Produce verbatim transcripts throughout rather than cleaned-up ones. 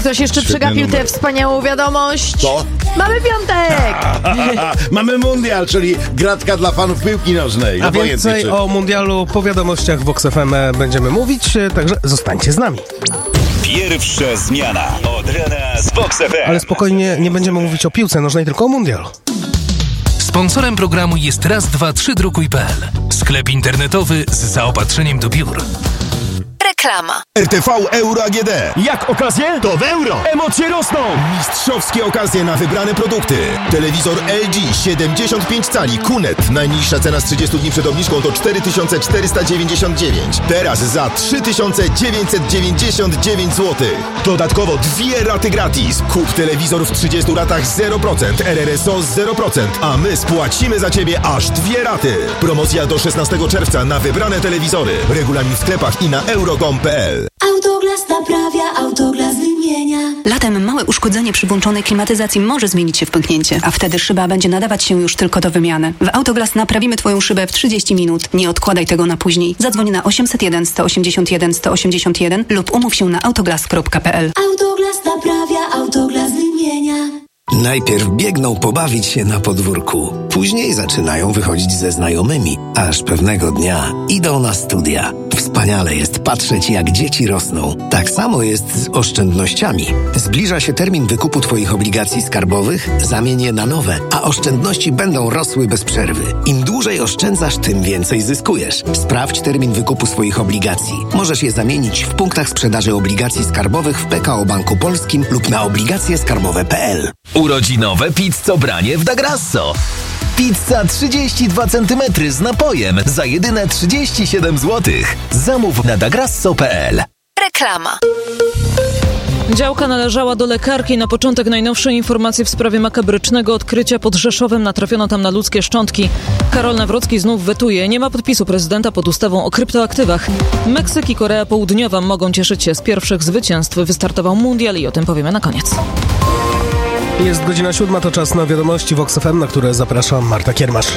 ktoś jeszcze Świetny przegapił numer. tę wspaniałą wiadomość? Co? Mamy piątek! Mamy mundial, czyli gratka dla fanów piłki nożnej. A Obojętnie, więcej czy... o mundialu po wiadomościach w Vox F M będziemy mówić, także zostańcie z nami. Pierwsza zmiana od rana z Vox F M. Ale spokojnie, nie będziemy mówić o piłce nożnej, tylko o mundialu. Sponsorem programu jest raz dwa trzy drukuj kropka pe el. Sklep internetowy z zaopatrzeniem do biur. Reklama. R T V Euro A G D. Jak okazje? To w euro! Emocje rosną! Mistrzowskie okazje na wybrane produkty. Telewizor L G siedemdziesiąt pięć cali Q N E T. Najniższa cena z trzydziestu dni przed obniżką to cztery tysiące czterysta dziewięćdziesiąt dziewięć. Teraz za trzy tysiące dziewięćset dziewięćdziesiąt dziewięć złotych. Dodatkowo dwie raty gratis. Kup telewizor w trzydziestu ratach zero procent, R R S O zero procent, a my spłacimy za Ciebie aż dwie raty. Promocja do szesnastego czerwca na wybrane telewizory. Regulamin w sklepach i na euro kropka com kropka pe el. Autoglas naprawia, Autoglas wymienia. Latem małe uszkodzenie przy włączonej klimatyzacji może zmienić się w pęknięcie, a wtedy szyba będzie nadawać się już tylko do wymiany. W Autoglas naprawimy Twoją szybę w trzydzieści minut. Nie odkładaj tego na później. Zadzwoń na osiemset jeden sto osiemdziesiąt jeden sto osiemdziesiąt jeden lub umów się na autoglas kropka pe el. Autoglas naprawia, Autoglas wymienia. Najpierw biegną pobawić się na podwórku, później zaczynają wychodzić ze znajomymi, aż pewnego dnia idą na studia. Wspaniale jest patrzeć, jak dzieci rosną. Tak samo jest z oszczędnościami. Zbliża się termin wykupu Twoich obligacji skarbowych, zamień je na nowe, a oszczędności będą rosły bez przerwy. Im dłużej oszczędzasz, tym więcej zyskujesz. Sprawdź termin wykupu swoich obligacji. Możesz je zamienić w punktach sprzedaży obligacji skarbowych w P K O Banku Polskim lub na obligacje skarbowe kropka pe el. Urodzinowe pizzobranie w Da Grasso. Pizza trzydzieści dwa centymetry z napojem za jedyne trzydzieści siedem złotych. Zamów na dagrasso kropka pe el. Reklama. Działka należała do lekarki. Na początek najnowsze informacje w sprawie makabrycznego odkrycia pod Rzeszowem. Natrafiono tam na ludzkie szczątki. Karol Nawrocki znów wetuje. Nie ma podpisu prezydenta pod ustawą o kryptoaktywach. Meksyk i Korea Południowa mogą cieszyć się z pierwszych zwycięstw. Wystartował mundial i o tym powiemy na koniec. Jest godzina siódma, to czas na wiadomości Vox F M, na które zapraszam Marta Kiermasz.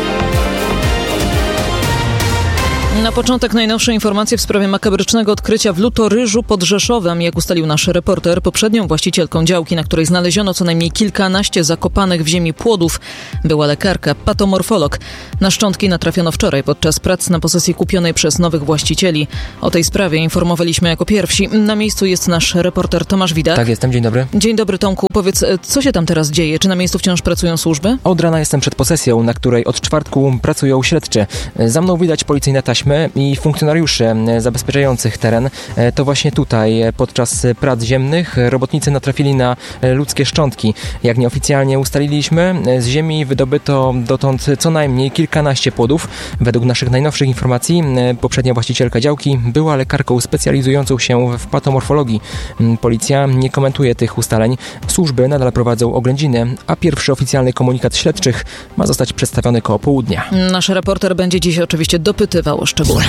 Na początek najnowsze informacje w sprawie makabrycznego odkrycia w Lutoryżu pod Rzeszowem. Jak ustalił nasz reporter, poprzednią właścicielką działki, na której znaleziono co najmniej kilkanaście zakopanych w ziemi płodów, była lekarka, patomorfolog. Na szczątki natrafiono wczoraj podczas prac na posesji kupionej przez nowych właścicieli. O tej sprawie informowaliśmy jako pierwsi. Na miejscu jest nasz reporter Tomasz Widak. Tak, jestem. Dzień dobry. Dzień dobry, Tomku. Powiedz, co się tam teraz dzieje? Czy na miejscu wciąż pracują służby? Od rana jestem przed posesją, na której od czwartku pracują śledczy. Za mną widać policyjne taśmy i funkcjonariuszy zabezpieczających teren. To właśnie tutaj podczas prac ziemnych robotnicy natrafili na ludzkie szczątki. Jak nieoficjalnie ustaliliśmy, z ziemi wydobyto dotąd co najmniej kilkanaście płodów. Według naszych najnowszych informacji poprzednia właścicielka działki była lekarką specjalizującą się w patomorfologii. Policja nie komentuje tych ustaleń. Służby nadal prowadzą oględziny, a pierwszy oficjalny komunikat śledczych ma zostać przedstawiony koło południa. Nasz reporter będzie dziś oczywiście dopytywał o szczegóły.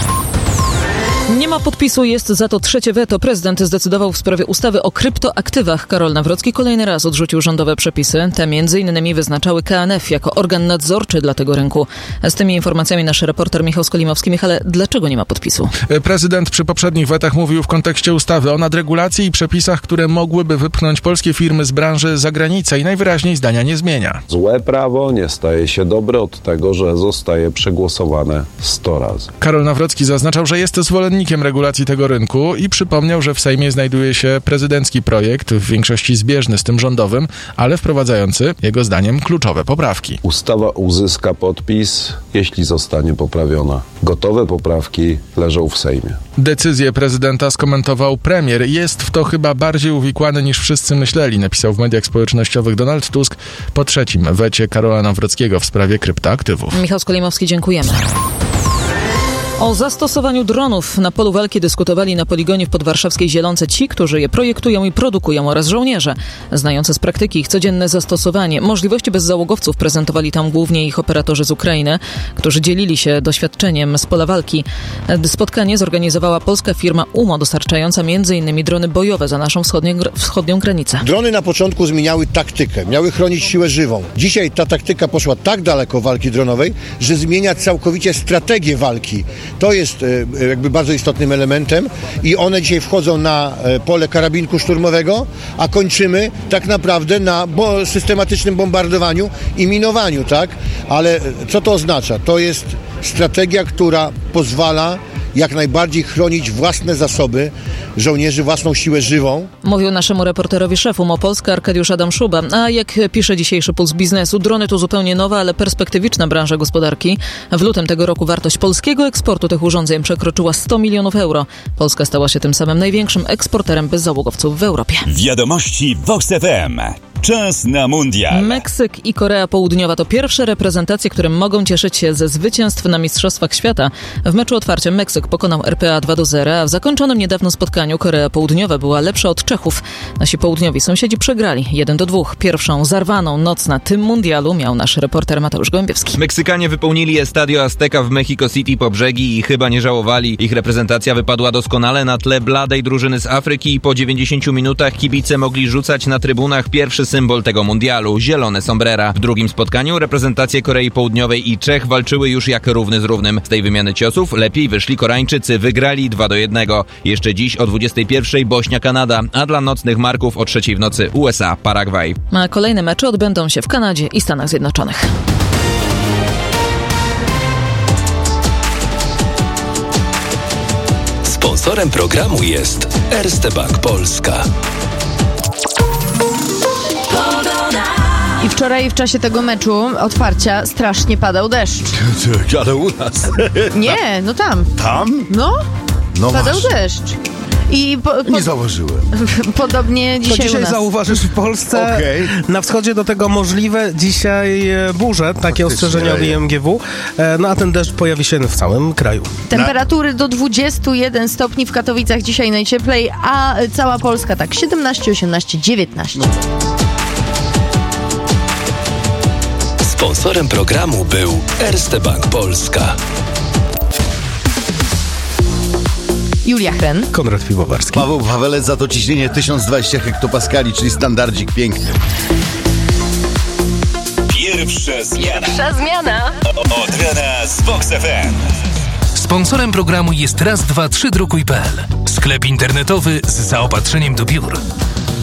Nie ma podpisu, jest za to trzecie weto. Prezydent zdecydował w sprawie ustawy o kryptoaktywach. Karol Nawrocki kolejny raz odrzucił rządowe przepisy. Te między innymi wyznaczały K N F jako organ nadzorczy dla tego rynku. Z tymi informacjami nasz reporter Michał Skolimowski. Michale, dlaczego nie ma podpisu? Prezydent przy poprzednich wetach mówił w kontekście ustawy o nadregulacji i przepisach, które mogłyby wypchnąć polskie firmy z branży za granicę i najwyraźniej zdania nie zmienia. Złe prawo nie staje się dobre od tego, że zostaje przegłosowane sto razy. Karol Nawrocki zaznaczał, że jest zwolennikiem regulacji tego rynku i przypomniał, że w Sejmie znajduje się prezydencki projekt, w większości zbieżny z tym rządowym, ale wprowadzający, jego zdaniem, kluczowe poprawki. Ustawa uzyska podpis, jeśli zostanie poprawiona. Gotowe poprawki leżą w Sejmie. Decyzję prezydenta skomentował premier. Jest w to chyba bardziej uwikłany niż wszyscy myśleli, napisał w mediach społecznościowych Donald Tusk po trzecim wecie Karola Nawrockiego w sprawie kryptoaktywów. Michał Skolimowski, dziękujemy. O zastosowaniu dronów na polu walki dyskutowali na poligonie w podwarszawskiej Zielonce ci, którzy je projektują i produkują, oraz żołnierze, znający z praktyki ich codzienne zastosowanie. Możliwości bezzałogowców prezentowali tam głównie ich operatorzy z Ukrainy, którzy dzielili się doświadczeniem z pola walki. Spotkanie zorganizowała polska firma UMO, dostarczająca między innymi drony bojowe za naszą wschodnią, wschodnią granicę. Drony na początku zmieniały taktykę, miały chronić siłę żywą. Dzisiaj ta taktyka poszła tak daleko walki dronowej, że zmienia całkowicie strategię walki. To jest e, jakby bardzo istotnym elementem i one dzisiaj wchodzą na e, pole karabinku szturmowego, a kończymy tak naprawdę na bo, systematycznym bombardowaniu i minowaniu, tak? Ale co to oznacza? To jest strategia, która pozwala jak najbardziej chronić własne zasoby żołnierzy, własną siłę żywą. Mówił naszemu reporterowi szef Umopolska Arkadiusz Adam Szuba. A jak pisze dzisiejszy Puls Biznesu, drony to zupełnie nowa, ale perspektywiczna branża gospodarki. W lutym tego roku wartość polskiego eksportu tych urządzeń przekroczyła sto milionów euro. Polska stała się tym samym największym eksporterem bezzałogowców w Europie. Wiadomości Vox F M. Czas na mundial. Meksyk i Korea Południowa to pierwsze reprezentacje, które mogą cieszyć się ze zwycięstw na Mistrzostwach Świata. W meczu otwarcia Meksyk pokonał R P A dwa do zera, a w zakończonym niedawno spotkaniu Korea Południowa była lepsza od Czechów. Nasi południowi sąsiedzi przegrali jeden do dwóch. Pierwszą zarwaną noc na tym mundialu miał nasz reporter Mateusz Gołębiewski. Meksykanie wypełnili Estadio Azteca w Mexico City po brzegi i chyba nie żałowali. Ich reprezentacja wypadła doskonale na tle bladej drużyny z Afryki i po dziewięćdziesięciu minutach kibice mogli rzucać na trybunach pierwszy symbol tego mundialu, zielone sombrera. W drugim spotkaniu reprezentacje Korei Południowej i Czech walczyły już jak równy z równym. Z tej wymiany ciosów lepiej wyszli Koreańczycy, wygrali dwa do jednego. Jeszcze dziś o dwudziestej pierwszej Bośnia-Kanada, a dla nocnych marków o trzeciej w nocy U S A-Paragwaj. A kolejne mecze odbędą się w Kanadzie i Stanach Zjednoczonych. Sponsorem programu jest Erste Bank Polska. I wczoraj w czasie tego meczu otwarcia strasznie padał deszcz. Ale u nas. Nie, no tam. Tam? No, no padał właśnie. deszcz. I po, po, Nie zauważyłem. Podobnie dzisiaj To dzisiaj u nas. zauważysz w Polsce. Okay. Na wschodzie do tego możliwe dzisiaj burze, takie ostrzeżenia od I M G W. No a ten deszcz pojawi się w całym kraju. Temperatury do dwudziestu jeden stopni w Katowicach dzisiaj najcieplej, a cała Polska tak siedemnaście, osiemnaście, dziewiętnaście. Sponsorem programu był Erste Bank Polska. Julia Chren. Konrad Piwowarski. Paweł Pawelec, za to ciśnienie tysiąc dwadzieścia hektopaskali, czyli standardzik piękny. Pierwsza zmiana. Pierwsza zmiana. Od rana z Vox F M. Sponsorem programu jest raz dwa trzy drukuj kropka p l. Sklep internetowy z zaopatrzeniem do biur.